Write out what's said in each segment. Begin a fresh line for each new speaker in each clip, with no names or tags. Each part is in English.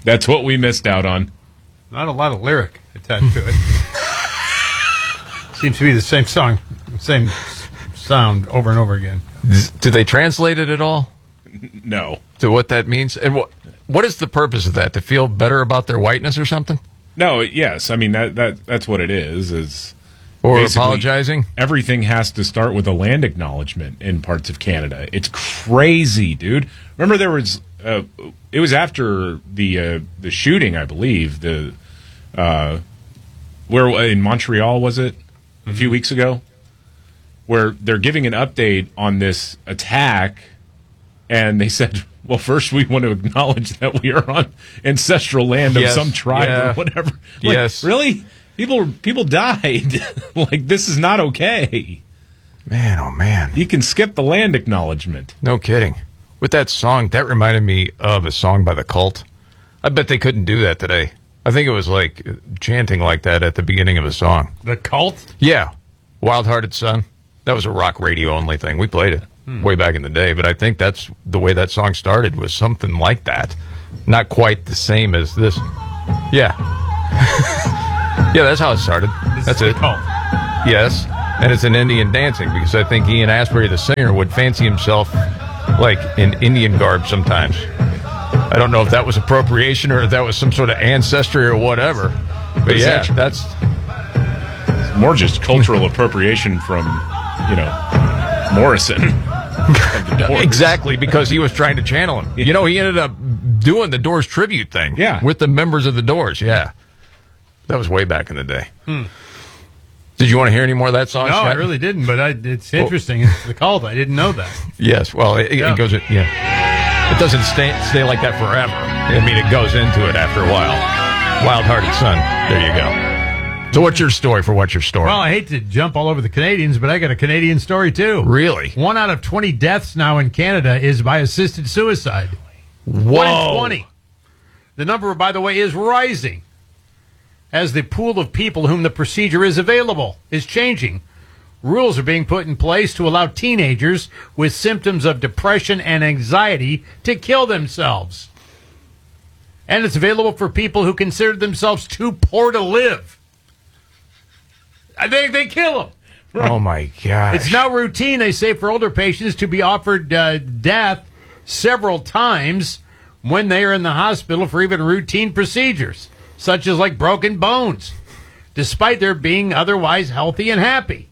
That's what we missed out on.
Not a lot of lyric attached to it. Seems to be the same song, same sound over and over again.
Do they translate it at all?
No.
To what that means? And what is the purpose of that? To feel better about their whiteness or something?
No, yes. I mean, that's what it is
or apologizing?
Everything has to start with a land acknowledgement in parts of Canada. It's crazy, dude. Remember there was... it was after the shooting, I believe. Where in Montreal was it? A few weeks ago? Where they're giving an update on this attack, and they said, well, first we want to acknowledge that we are on ancestral land of some tribe or whatever. Like, really? People died. Like, this is not okay.
Man, oh man.
You can skip the land acknowledgement.
No kidding. With that song, that reminded me of a song by The Cult. I bet they couldn't do that today. I think it was like chanting like that at the beginning of a song.
The Cult?
Yeah. Wild Hearted Son. That was a rock radio only thing. We played it way back in the day, but I think that's the way that song started, was something like that. Not quite the same as this. Yeah. Yeah, that's how it started. That's it.
Cult.
Yes. And it's an Indian dancing, because I think Ian Astbury, the singer, would fancy himself like in Indian garb sometimes. I don't know if that was appropriation or if that was some sort of ancestry or whatever. But yeah, that's
more just cultural appropriation from, Morrison.
Exactly, because he was trying to channel him. He ended up doing the Doors tribute thing with the members of the Doors. Yeah. That was way back in the day. Did you want to hear any more of that song?
No,
Scott?
I really didn't, but it's interesting. It's The Cult. I didn't know that.
Yes, well, it goes, it doesn't stay like that forever. I mean, it goes into it after a while. Wild Hearted Son. There you go. So what's your story for What's Your Story?
Well, I hate to jump all over the Canadians, but I got a Canadian story, too.
Really?
1 out of 20 deaths now in Canada is by assisted suicide.
Whoa.
1 in 20. The number, by the way, is rising as the pool of people whom the procedure is available is changing. Rules are being put in place to allow teenagers with symptoms of depression and anxiety to kill themselves. And it's available for people who consider themselves too poor to live. I think they kill them.
Oh, my gosh.
It's now routine, they say, for older patients to be offered death several times when they are in the hospital for even routine procedures, such as like broken bones, despite their being otherwise healthy and happy.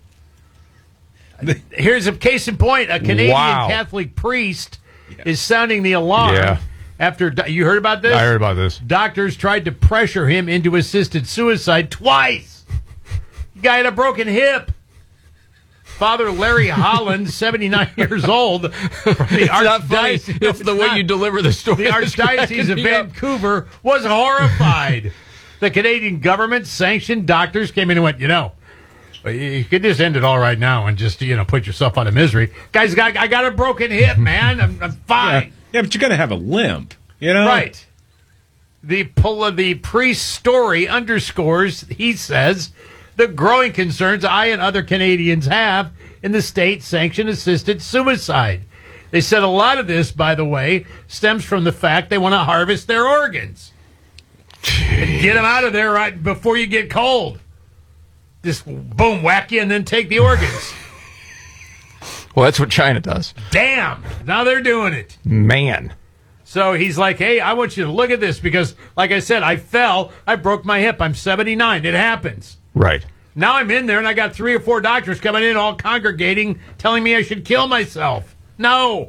Here's a case in point. A Canadian Catholic priest is sounding the alarm after... You heard about this?
I heard about this.
Doctors tried to pressure him into assisted suicide twice. The guy had a broken hip. Father Larry Holland, 79 years old, from the Archdiocese.
It's the way you deliver the story.
The Archdiocese of Vancouver was horrified. The Canadian government sanctioned doctors came in and went, you could just end it all right now and just, put yourself out of misery. Guys, I got a broken hip, man. I'm fine.
Yeah, but you're going to have a limp,
Right. The priest's story underscores, he says, the growing concerns I and other Canadians have in the state-sanctioned assisted suicide. They said a lot of this, by the way, stems from the fact they want to harvest their organs. And get them out of there right before you get cold. Just boom, whack you, and then take the organs.
Well, that's what China does.
Damn. Now they're doing it.
Man.
So he's like, hey, I want you to look at this because, like I said, I fell. I broke my hip. I'm 79. It happens.
Right.
Now I'm in there, and I got 3 or 4 doctors coming in, all congregating, telling me I should kill myself. No.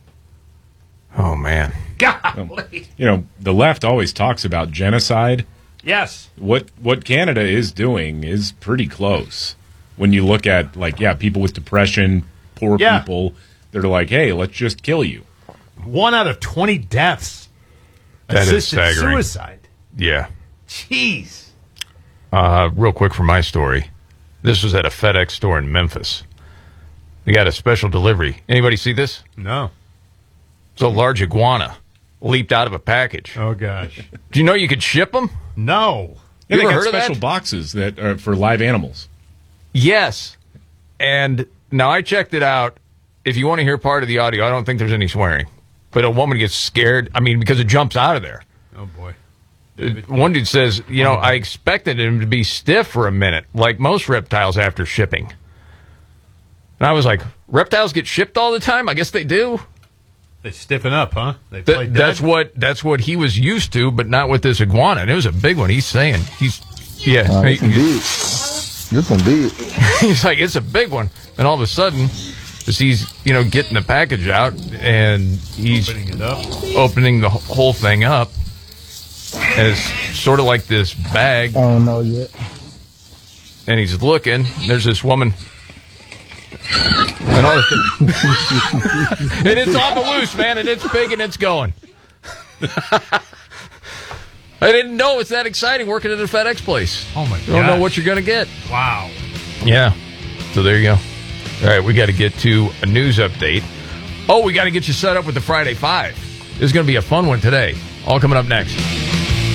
Oh, man.
Golly.
The left always talks about genocide.
Yes.
What Canada is doing is pretty close. When you look at, people with depression, poor people, they're like, hey, let's just kill you.
1 out of 20 deaths.
That is staggering.
Suicide.
Yeah.
Jeez.
Real quick for my story. This was at a FedEx store in Memphis. They got a special delivery. Anybody see this?
No.
It's a large iguana leaped out of a package.
Oh, gosh.
Do you know you could ship them?
No.
Yeah, they
ever
got
heard of
special
that?
boxes that are for live animals.
Yes. And now I checked it out. If you want to hear part of the audio, I don't think there's any swearing. But a woman gets scared, because it jumps out of there.
Oh, boy.
One dude says, I expected him to be stiff for a minute, like most reptiles after shipping. And I was like, reptiles get shipped all the time? I guess they do.
They stiffen up, huh? They play dead?
That's what he was used to, but not with this iguana. And it was a big one. He's saying
This one big.
He's like, it's a big one. And all of a sudden, as he's getting the package out, and he's opening the whole thing up as sort of like this bag.
I don't know yet.
And he's looking. There's this woman. And it's on the loose, man, and it's big and it's going. I didn't know it's that exciting working at a FedEx place.
Oh, my God.
You don't know what you're going to get.
Wow.
Yeah. So there you go. All right, we got to get to a news update. Oh, we got to get you set up with the Friday Five. This is going to be a fun one today. All coming up next.